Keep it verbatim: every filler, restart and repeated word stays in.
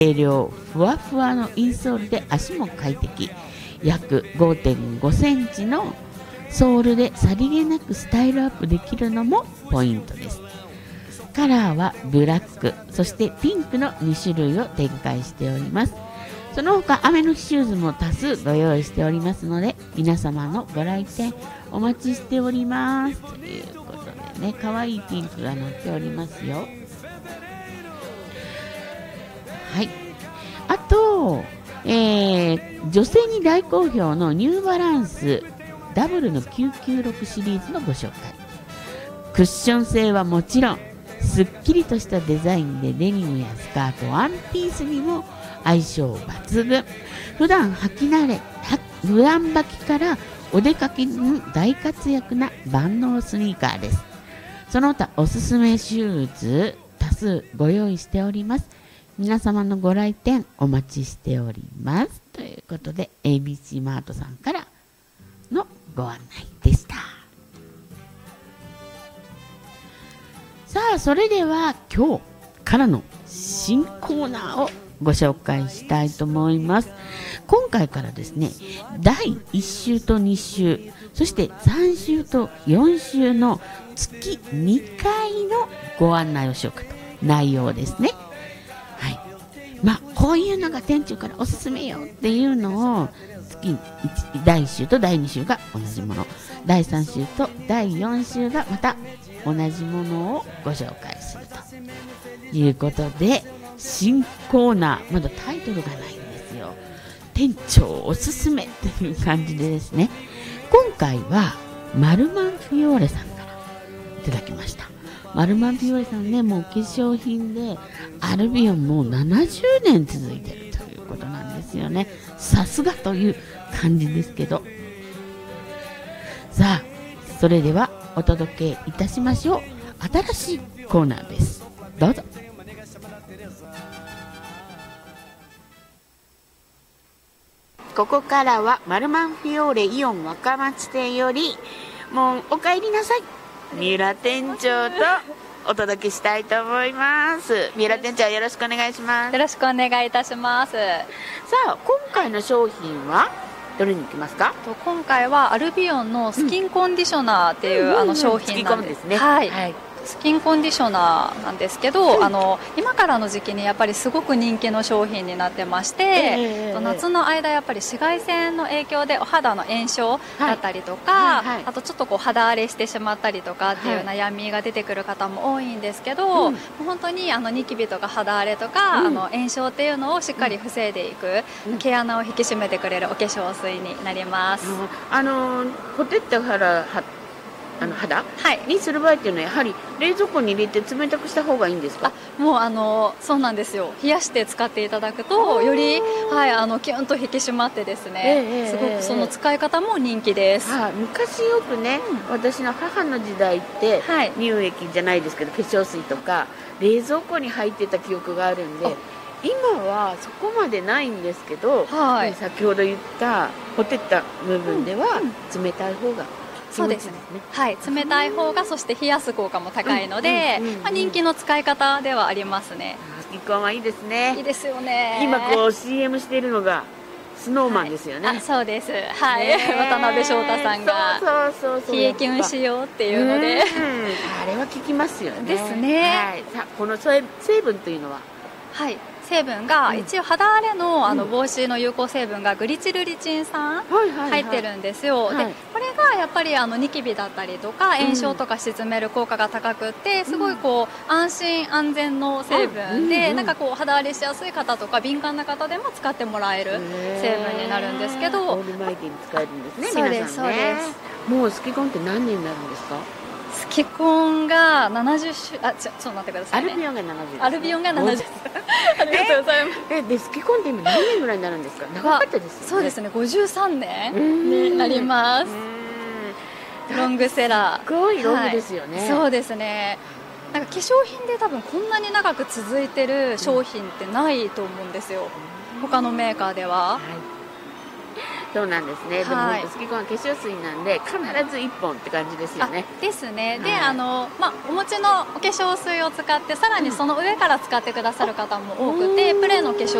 軽量ふわふわのインソールで足も快適、約 ごてんごセンチのソールでさりげなくスタイルアップできるのもポイントです。カラーはブラック、そしてピンクのに種類を展開しております。その他雨の日シューズも多数ご用意しておりますので、皆様のご来店お待ちしておりますということでね、可愛いピンクが載っておりますよ。はい。あと、えー、女性に大好評のニューバランスダブルのきゅうきゅうろくシリーズのご紹介。クッション性はもちろん、すっきりとしたデザインでデニムやスカート、ワンピースにも相性抜群。普段履き慣れ、普段履きからお出かけに大活躍な万能スニーカーです。その他おすすめシューズ多数ご用意しております。皆様のご来店お待ちしております。ということで エービーシー マートさんからのご案内でした。さあ、それでは今日からの新コーナーをご紹介したいと思います。今回からですね、だいいっ週とに週、そしてさん週とよん週の月にかいのご案内をしようかと。内容ですね。はい。まあ、こういうのが店長からおすすめよっていうのを月だいいっ週とだいに週が同じもの、だいさん週とだいよん週がまた同じものをご紹介するということで、新コーナー、まだタイトルがないんですよ。店長おすすめという感じでですね、今回はマルマンフィオーレさんからいただきました。マルマンフィオーレさんね、もう化粧品でアルビオンもうななじゅうねん続いてるということなんですよね。さすがという感じですけど、さあ、それではお届けいたしましょう。新しいコーナーです。どうぞ。ここからはマルマンフィオーレイオン若松店より、もうお帰りなさい、三浦店長とお届けしたいと思います。三浦店長、よろしくお願いします。 よろしくお願いいたします。さあ、今回の商品はどれに行きますか？ と今回はアルビオンのスキンコンディショナーっていう、うん、あの商品なんです。 ね、 はい、はい、スキンコンディショナーなんですけど、うん、あの今からの時期にやっぱりすごく人気の商品になってまして、えー、夏の間やっぱり紫外線の影響でお肌の炎症だったりとか、はいはいはい、あとちょっとこう肌荒れしてしまったりとかっていう悩みが出てくる方も多いんですけど、うん、本当にあのニキビとか肌荒れとか、うん、あの炎症っていうのをしっかり防いでいく、うん、毛穴を引き締めてくれるお化粧水になります。 うん、あのほてった肌あの肌、はい、にする場合っていうのはやはり冷蔵庫に入れて冷たくした方がいいんですか？ あ、もうあのそうなんですよ。冷やして使っていただくとより、はい、あのキュンと引き締まってですね、えー、すごくその使い方も人気です。 はあ、昔よくね、うん、私の母の時代って、はい、乳液じゃないですけど化粧水とか冷蔵庫に入ってた記憶があるんで、今はそこまでないんですけど、はい、先ほど言ったほてった部分では冷たい方が、 そうですね、はい、冷たい方がそして冷やす効果も高いので、まあ、人気の使い方ではありますね。 スキコンはいいですね。 いいですよね。 今こう シーエム しているのがスノーマンですよね。 はい、あ、そうです、はい、渡辺翔太さんが冷えキュンしようっていうので、 あれは効きますよね。 ですね、 はい、さこの成分というのは、 はい、成分が一応肌荒れ の, あの防止の有効成分がグリチルリチン酸入ってるんですよ。でこれがやっぱりあのニキビだったりとか炎症とか沈める効果が高くってすごいこう安心安全の成分で、なんかこう肌荒れしやすい方とか敏感な方でも使ってもらえる成分になるんですけど、 オールマイティに使えるんですね。 そうです、そうです。 もうスキコンって何年になるんですか？ スキコンがななじゅっしゅ、あ、ちょっと待ってくださいね。 アルビオンがななじゅうです、ね、 アルビオンがななじゅうありがとうございます。 えでスキコンって今何年ぐらいになるんですか？長かったですよね。 そうですね、ごじゅうさんねんになります。ロングセラー、 すごいロングですよね、 はい、そうですね。なんか化粧品で多分こんなに長く続いてる商品ってないと思うんですよ、他のメーカーでは。はい、 そうなんですね。でもはい本当スキコンは化粧水なんで必ずいっぽんって感じですよね。 あですね、で、 はいあのまあ、お持ちのお化粧水を使ってさらにその上から使ってくださる方も多くて、 うんプレーの化粧